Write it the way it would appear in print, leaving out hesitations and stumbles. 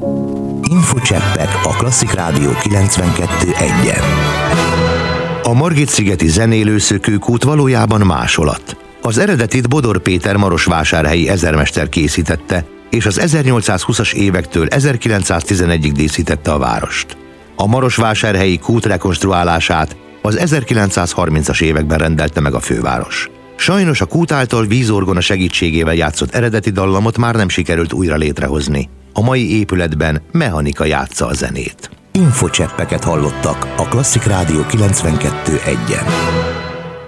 Infocseppek a Klasszik Rádió 92.1-en. A Margit-szigeti zenélőszökőkút valójában másolat. Az eredetit Bodor Péter marosvásárhelyi ezermester készítette, és az 1820-as évektől 1911-ig díszítette a várost. A marosvásárhelyi kút rekonstruálását az 1930-as években rendelte meg a főváros. Sajnos a kút által vízorgona segítségével játszott eredeti dallamot már nem sikerült újra létrehozni. A mai épületben mechanika játsza a zenét. Infocseppeket hallottak a Klasszik Rádió 92.1-en.